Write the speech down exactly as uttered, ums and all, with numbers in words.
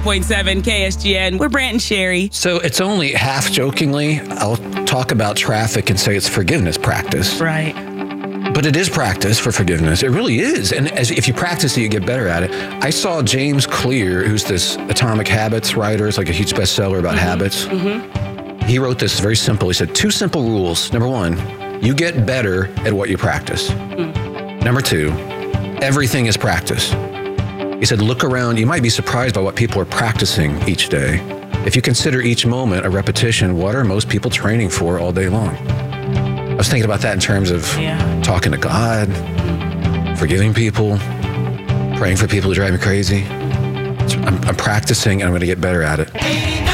point seven K S G N. We're Brant and Sherry. So it's only half jokingly, I'll talk about traffic and say it's forgiveness practice. Right. But it is practice for forgiveness. It really is. And as if you practice it, you get better at it. I saw James Clear, who's this Atomic Habits writer. It's like a huge bestseller about mm-hmm. habits. Mm-hmm. He wrote this very simple. He said, two simple rules. Number one, you get better at what you practice. Mm. Number two, everything is practice. He said, look around. You might be surprised by what people are practicing each day. If you consider each moment a repetition, what are most people training for all day long? I was thinking about that in terms of yeah. talking to God, forgiving people, praying for people who drive me crazy. I'm, I'm practicing and I'm going to get better at it.